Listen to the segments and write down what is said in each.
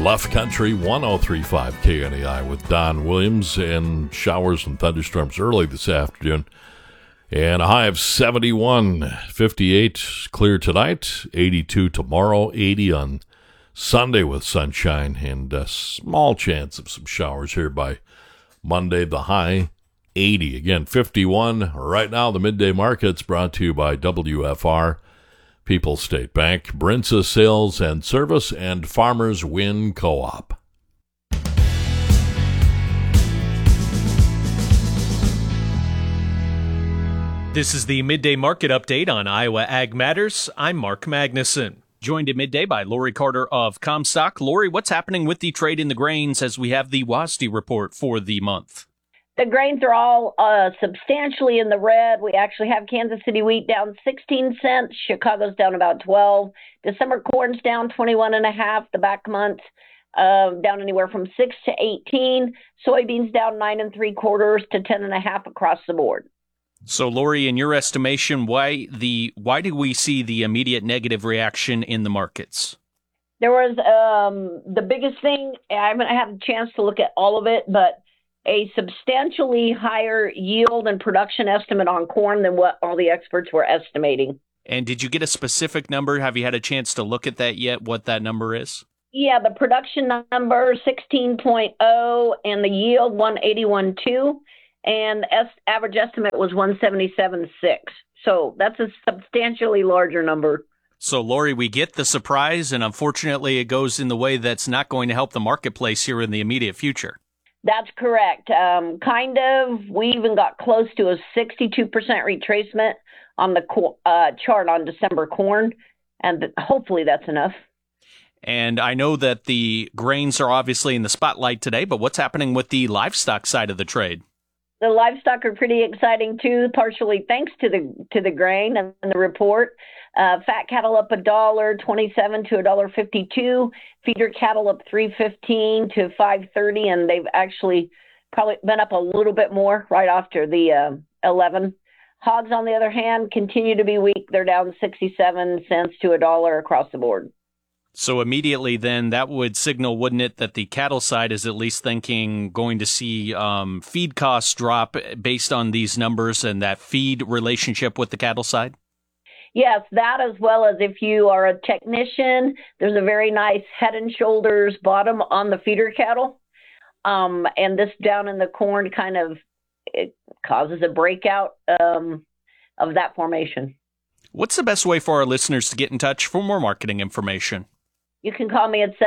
Left Country 103.5 KNEI with Don Williams, and showers and thunderstorms early this afternoon. And a high of 71, 58 clear tonight, 82 tomorrow, 80 on Sunday with sunshine, and a small chance of some showers here by Monday. The high, 80. Again, 51 right now. The midday market's brought to you by WFR, People's State Bank, Brinza Sales and Service, and Farmers Wind Co-op. This is the Midday Market Update on Iowa Ag Matters. I'm Mark Magnuson. Joined at midday by Lori Carter of Comstock. Lori, what's happening with the trade in the grains as we have the WASDE report for the month? The grains are all substantially in the red. We actually have Kansas City wheat down 16 cents. Chicago's down about 12. December corn's down 21.5. The back month down anywhere from 6 to 18. Soybeans down 9 3/4 to 10.5 across the board. So, Lori, in your estimation, why do we see the immediate negative reaction in the markets? There was the biggest thing. I haven't had a chance to look at all of it, but a substantially higher yield and production estimate on corn than what all the experts were estimating. And did you get a specific number? Have you had a chance to look at that yet, what that number is? Yeah, the production number, 16.0, and the yield, 181.2. And average estimate was 177.6. So that's a substantially larger number. So, Lori, we get the surprise, and unfortunately it goes in the way that's not going to help the marketplace here in the immediate future. That's correct. Kind of. We even got close to a 62% retracement on the chart on December corn, and hopefully that's enough. And I know that the grains are obviously in the spotlight today, but what's happening with the livestock side of the trade? The livestock are pretty exciting too, partially thanks to the grain and the report. Fat cattle up $1.27 to $1.52. Feeder cattle up $3.15 to $5.30, and they've actually probably been up a little bit more right after the 11. Hogs, on the other hand, continue to be weak. They're down 67 cents to $1 across the board. So immediately then that would signal, wouldn't it, that the cattle side is at least going to see feed costs drop based on these numbers and that feed relationship with the cattle side? Yes, that as well as if you are a technician, there's a very nice head and shoulders bottom on the feeder cattle. And this down in the corn it causes a breakout of that formation. What's the best way for our listeners to get in touch for more marketing information? You can call me at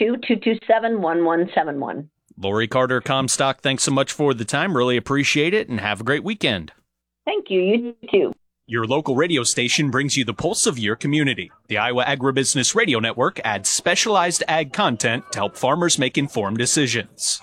712-227-1171. Lori Carter, Comstock, thanks so much for the time. Really appreciate it, and have a great weekend. Thank you. You too. Your local radio station brings you the pulse of your community. The Iowa Agribusiness Radio Network adds specialized ag content to help farmers make informed decisions.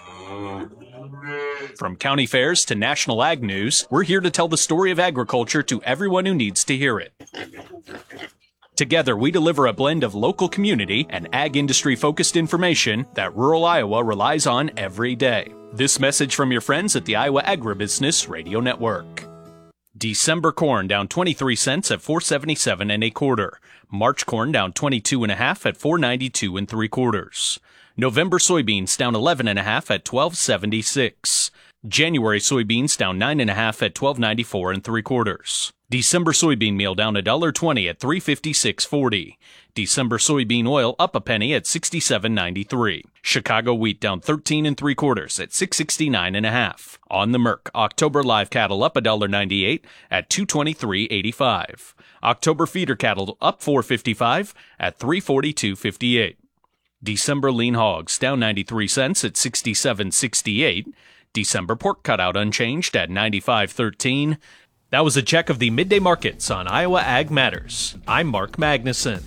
From county fairs to national ag news, we're here to tell the story of agriculture to everyone who needs to hear it. Together, we deliver a blend of local community and ag industry-focused information that rural Iowa relies on every day. This message from your friends at the Iowa Agribusiness Radio Network. December corn down 23 cents at $4.77 1/4. March corn down 22.5 at $4.92 3/4. November soybeans down 11.5 at $12.76. January soybeans down 9.5 at $12.94 3/4. December soybean meal down $1.20 at $3.5640. December soybean oil up a penny at $67.93. Chicago wheat down 13 3/4 at $669.5. On the Merc, October live cattle up $1.98 at $223.85. October feeder cattle up $4.55 at $342.58. December lean hogs down 93 cents at $67.68. December pork cutout unchanged at $95.13. That was a check of the midday markets on Iowa Ag Matters. I'm Mark Magnuson.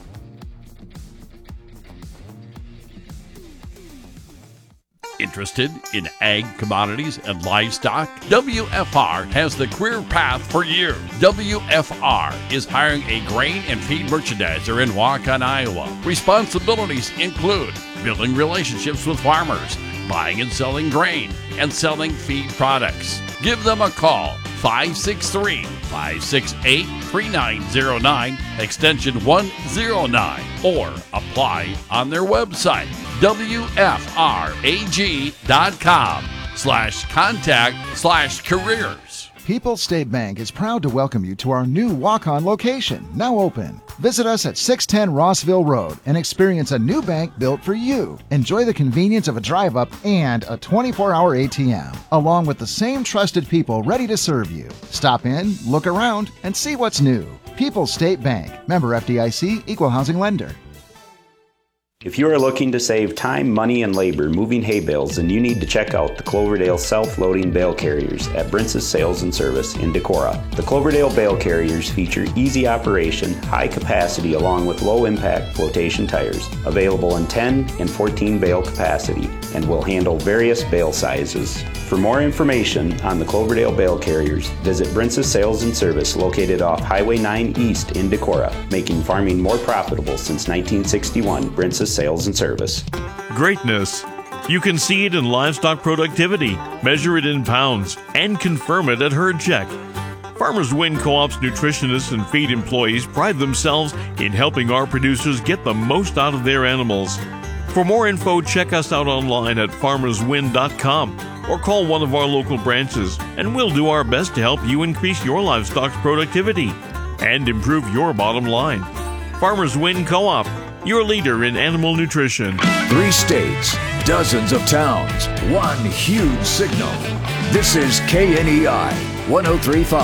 Interested in ag commodities and livestock? WFR has the career path for you. WFR is hiring a grain and feed merchandiser in Waukon, Iowa. Responsibilities include building relationships with farmers, buying and selling grain, and selling feed products. Give them a call, 563-568-3909, extension 109, or apply on their website, wfrag.com/contact/careers. People's State Bank is proud to welcome you to our new walk-on location, now open. Visit us at 610 Rossville Road and experience a new bank built for you. Enjoy the convenience of a drive-up and a 24-hour ATM, along with the same trusted people ready to serve you. Stop in, look around, and see what's new. People's State Bank, member FDIC, equal housing lender. If you are looking to save time, money, and labor moving hay bales, then you need to check out the Cloverdale self-loading bale carriers at Brince's Sales and Service in Decorah. The Cloverdale bale carriers feature easy operation, high capacity, along with low-impact flotation tires, available in 10 and 14 bale capacity, and will handle various bale sizes. For more information on the Cloverdale bale carriers, visit Brince's Sales and Service, located off Highway 9 East in Decorah, making farming more profitable since 1961. Brince's Sales and Service. Greatness. You can see it in livestock productivity, measure it in pounds, and confirm it at Herd Check. Farmers Win Co-op's nutritionists and feed employees pride themselves in helping our producers get the most out of their animals. For more info, check us out online at farmerswin.com or call one of our local branches, and we'll do our best to help you increase your livestock's productivity and improve your bottom line. Farmers Win Co-op, your leader in animal nutrition. 3 states, dozens of towns, one huge signal. This is KNEI 103.5.